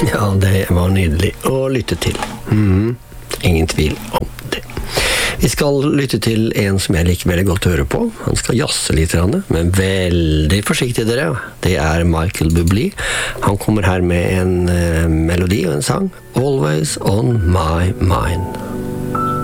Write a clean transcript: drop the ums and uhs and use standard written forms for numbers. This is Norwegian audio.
Ja, det var nydelig å lytte til. Ingen tvil om det. Vi skal lytte til en som jeg liker veldig godt å høre på. Han skal jazze litt, men veldig forsiktig dere. Det er Michael Bublé. Han kommer her med en melodi og en sang. Always on my mind.